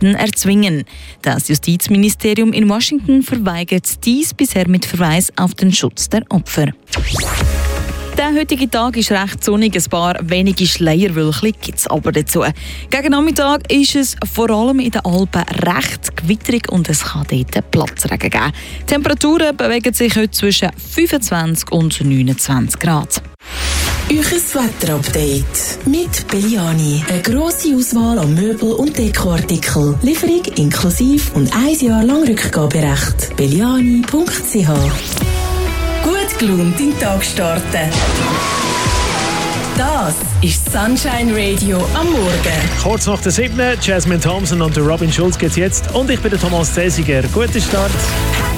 Minderheiten erzwingen. Das Justizministerium in Washington verweigert dies bisher mit Verweis auf den Schutz der Opfer. Der heutige Tag ist recht sonnig, ein paar wenige Schleierwölkchen gibt es aber dazu. Gegen Nachmittag ist es vor allem in den Alpen recht gewitterig und es kann dort Platzregen geben. Die Temperaturen bewegen sich heute zwischen 25 und 29 Grad. Euches Wetterupdate mit Belliani. Eine grosse Auswahl an Möbel- und Dekoartikeln. Lieferung inklusive und 1 Jahr lang Rückgaberecht. Belliani.ch. Gut gelaunt in den Tag starten. Das ist Sunshine Radio am Morgen. Kurz nach der 7. Jasmine Thompson und Robin Schulz geht's jetzt. Und ich bin der Thomas Cäsiger. Guten Start.